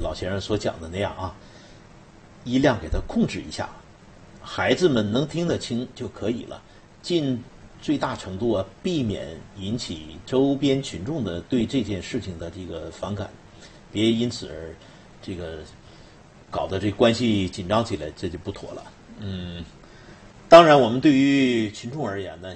老先生所讲的那样啊，音量给它控制一下，孩子们能听得清就可以了，尽最大程度啊避免引起周边群众的对这件事情的这个反感，别因此而这个搞得这关系紧张起来，这就不妥了。当然我们对于群众而言呢，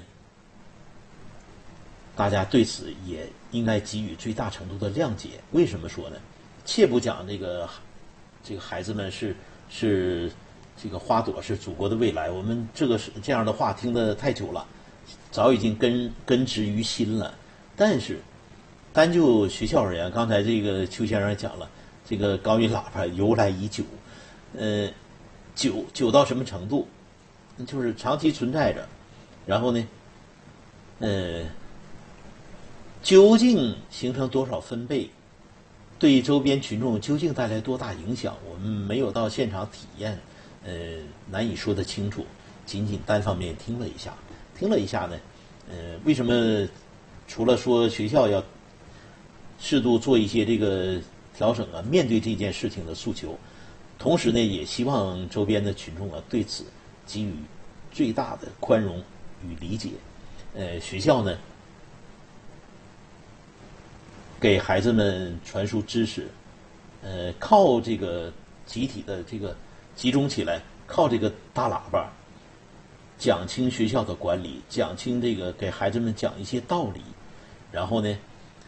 大家对此也应该给予最大程度的谅解。为什么说呢？切不讲这个孩子们是这个花朵是祖国的未来，我们这样的话听得太久了，早已经根植于心了。但是单就学校而言，刚才这个邱先生讲了，这个高音喇叭由来已久，久到什么程度？就是长期存在着，然后呢，究竟形成多少分贝，对周边群众究竟带来多大影响，我们没有到现场体验，难以说得清楚。仅单方面听了一下呢，为什么除了说学校要适度做一些这个调整啊，面对这件事情的诉求，同时呢，也希望周边的群众啊对此给予最大的宽容与理解。学校呢，给孩子们传输知识，靠这个集体的这个集中起来，靠这个大喇叭讲清学校的管理，讲清这个给孩子们讲一些道理，然后呢，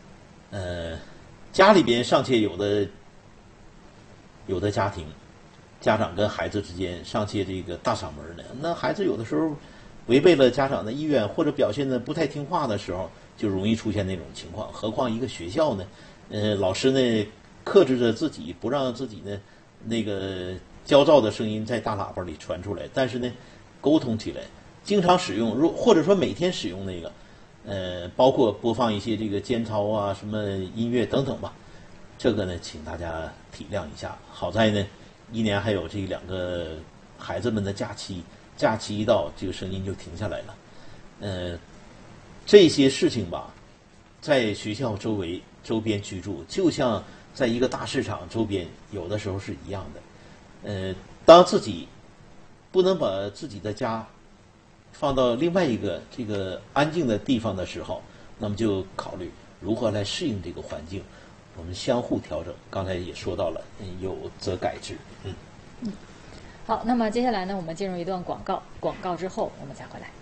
家里边尚且有的家庭，家长跟孩子之间尚且这个大嗓门呢，那孩子有的时候违背了家长的意愿，或者表现的不太听话的时候，就容易出现那种情况。何况一个学校呢，老师呢克制着自己，不让自己呢那个焦躁的声音在大喇叭里传出来，但是呢，沟通起来，经常使用，或者说每天使用那个，包括播放一些这个间操啊、什么音乐等等吧。这个呢，请大家体谅一下。好在呢，一年还有这2个孩子们的假期，假期一到，这个声音就停下来了。这些事情吧，在学校周边居住，就像在一个大市场周边，有的时候是一样的。当自己不能把自己的家放到另外一个这个安静的地方的时候，那么就考虑如何来适应这个环境，我们相互调整。刚才也说到了，有则改之。 好，那么接下来呢，我们进入一段广告，广告之后我们再回来。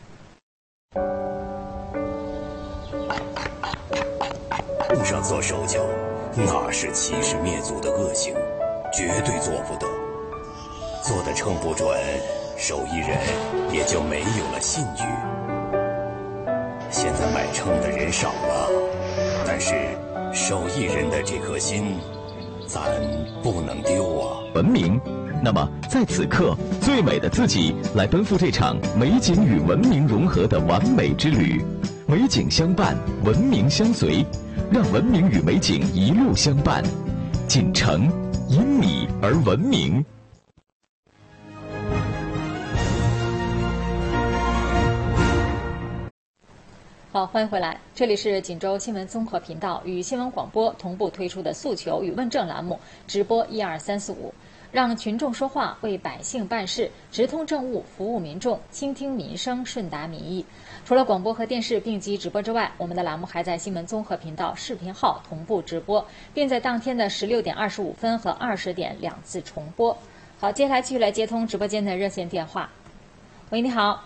路上做手脚，那是欺师灭祖的恶行，绝对做不得。做的称不准，手艺人也就没有了信誉。现在买秤的人少了，但是手艺人的这颗心，咱不能丢啊！ 文明。那么，在此刻，最美的自己来奔赴这场美景与文明融合的完美之旅。美景相伴，文明相随，让文明与美景一路相伴。锦城因你而文明。 好，欢迎回来，这里是锦州新闻综合频道与新闻广播同步推出的诉求与问政栏目，直播12345，让群众说话，为百姓办事，直通政务，服务民众，倾听民生，顺达民意。除了广播和电视并机直播之外，我们的栏目还在新闻综合频道视频号同步直播，并在当天的16点25分和20点2次重播。好，接下来继续来接通直播间的热线电话。喂，你好。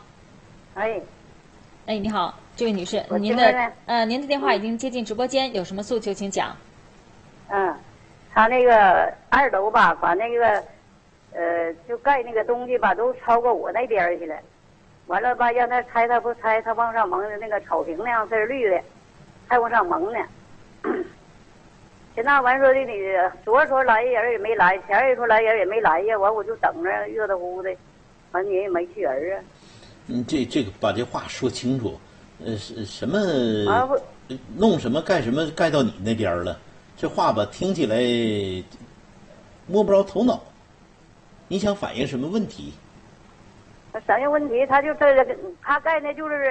哎，你好，这位女士，您的电话已经接进直播间，有什么诉求请讲。 他那个2楼吧，把那个就盖那个东西吧，都超过我那边去了。完了吧，让他拆，他不拆，他往上蒙的那个草坪那样是绿的，还往上蒙呢。现在完说的你昨儿说来人也没来，前儿也说来人也没来呀，完我就等着热乎乎的，完人也没去人啊。 这个把这话说清楚，是什么弄什么干什么盖到你那边了？这话吧听起来摸不着头脑。你想反映什么问题？ 反映问题，他就这个，他盖的就是